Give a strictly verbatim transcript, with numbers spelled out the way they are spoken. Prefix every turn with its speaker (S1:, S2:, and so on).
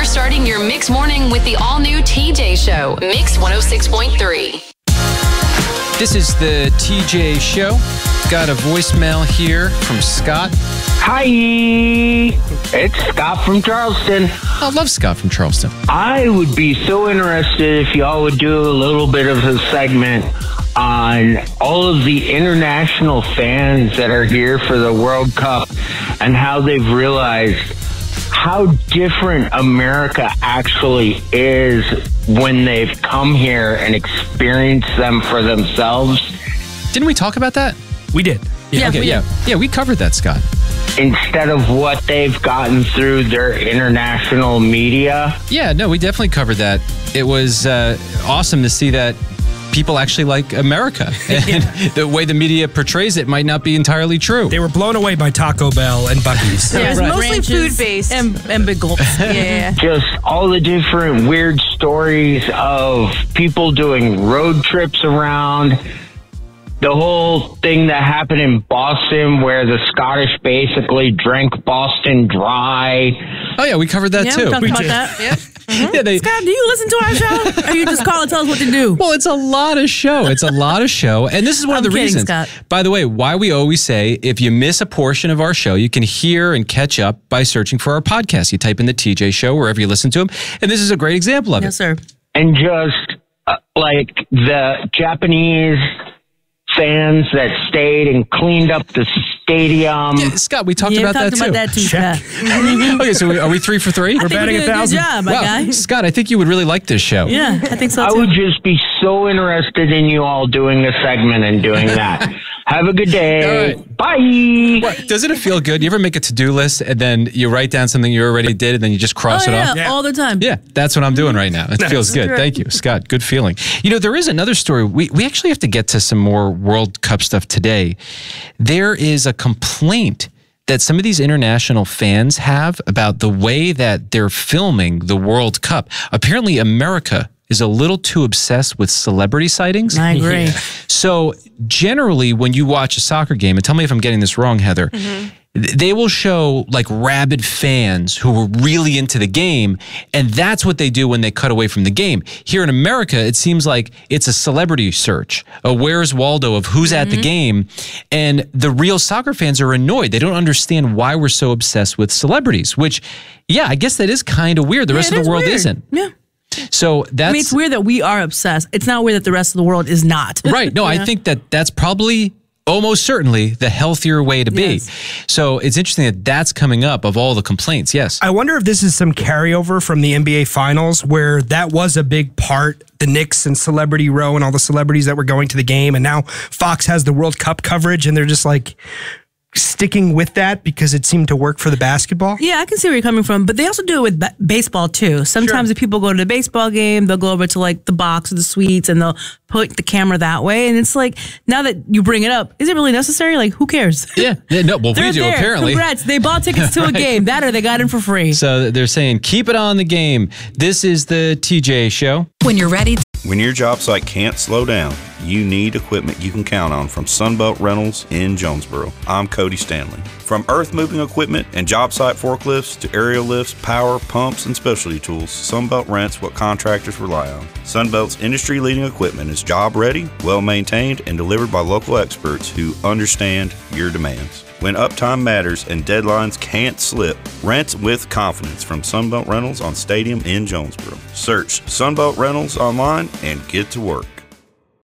S1: starting your Mix morning with the all-new T J Show, Mix one oh six point three.
S2: This is the T J Show. Got a voicemail here from Scott.
S3: Hi, it's Scott from Charleston.
S2: I love Scott from Charleston.
S3: I would be so interested if y'all would do a little bit of a segment on all of the international fans that are here for the World Cup and how they've realized how different America actually is when they've come here and experienced them for themselves.
S2: Didn't we talk about that?
S4: We did.
S2: Yeah, okay, yeah. Yeah, we covered that, Scott.
S3: Instead of what they've gotten through their international media.
S2: Yeah, no, we definitely covered that. It was uh, awesome to see that people actually like America. And the way the media portrays it might not be entirely true.
S4: They were blown away by Taco Bell and Buc-ee's.
S5: Yeah, it was
S2: Right.
S5: mostly food-based. And, and big gulps. Yeah.
S3: Just all the different weird stories of people doing road trips around. The whole thing that happened in Boston where the Scottish basically drank Boston dry.
S2: Oh, yeah, we covered that
S5: Yeah,
S2: too.
S5: we talked
S4: We
S5: about
S4: did.
S5: that. Yep. Mm-hmm.
S2: Yeah, they,
S5: Scott, do you listen to our show? Or you just call and tell us what to do?
S2: Well, it's a lot of show. It's a lot of show. And this is one
S5: I'm
S2: of the
S5: kidding,
S2: reasons.
S5: Scott.
S2: By the way, why we always say if you miss a portion of our show, you can hear and catch up by searching for our podcast. You type in the T J Show wherever you listen to them. And this is a great example of
S5: Yes,
S2: it.
S5: sir.
S3: And just uh, like the Japanese fans that stayed and cleaned up the stadium.
S2: Yeah, Scott, we talked
S5: Yeah,
S2: about
S5: talked
S2: that too.
S5: about that too,
S4: Check.
S5: Scott.
S2: Okay, so we- are we three for three?
S5: I think
S4: batting
S5: we
S4: a
S5: did a good
S4: thousand.
S5: job, my
S2: Wow,
S5: guy.
S2: Scott, I think you would really like this show.
S5: Yeah, I think so
S3: I
S5: too.
S3: would just be so interested in you all doing a segment and doing that. Have a good day.
S2: All right.
S3: Bye.
S2: What, doesn't it feel good? You ever make a to-do list and then you write down something you already did and then you just cross
S5: oh,
S2: it
S5: yeah,
S2: off?
S4: Yeah.
S5: all the time.
S2: Yeah, that's what I'm doing right now. It feels good.
S5: Right.
S2: Thank you, Scott. Good feeling. You know, there is another story. We we actually have to get to some more World Cup stuff today. There is a complaint that some of these international fans have about the way that they're filming the World Cup. Apparently, America is a little too obsessed with celebrity sightings.
S5: I agree.
S2: So generally, when you watch a soccer game, and tell me if I'm getting this wrong, Heather, th- they will show like rabid fans who were really into the game, and that's what they do when they cut away from the game. Here in America, it seems like it's a celebrity search, a Where's Waldo of who's at the game, and the real soccer fans are annoyed. They don't understand why we're so obsessed with celebrities, which, yeah, I guess that is kind of weird. The rest
S5: Yeah,
S2: of
S5: it
S2: the
S5: is
S2: world
S5: weird.
S2: isn't.
S5: Yeah.
S2: So that's...
S5: I mean, it's weird that we are obsessed. It's not weird that the rest of the world is not.
S2: Right. No, I think that that's probably almost certainly the healthier way to be.
S5: Yes.
S2: So it's interesting that that's coming up of all the complaints. Yes.
S4: I wonder if this is some carryover from the N B A Finals where that was a big part, the Knicks and Celebrity Row and all the celebrities that were going to the game. And now Fox has the World Cup coverage and they're just like sticking with that because it seemed to work for the basketball.
S5: Yeah, I can see where you're coming from, but they also do it with ba- baseball too. Sometimes
S4: Sure.
S5: if people go to the baseball game, they'll go over to like the box or the suites and they'll put the camera that way. And it's like, now that you bring it up, is it really necessary? Like, who cares?
S2: Yeah. yeah no, well,
S5: They're
S2: we do
S5: there.
S2: apparently.
S5: Congrats. They bought tickets to a game. That or they got in for free.
S2: So they're saying, keep it on the game. This is the T J Show.
S6: When you're ready.
S7: When your job site can't slow down, you need equipment you can count on from Sunbelt Rentals in Jonesboro. I'm Cody Stanley. From earth moving equipment and job site forklifts to aerial lifts, power, pumps, and specialty tools, Sunbelt rents what contractors rely on. Sunbelt's industry-leading equipment is job-ready, well-maintained, and delivered by local experts who understand your demands. When uptime matters and deadlines can't slip, rent with confidence from Sunbelt Rentals on Stadium in Jonesboro. Search Sunbelt Rentals online and get to work.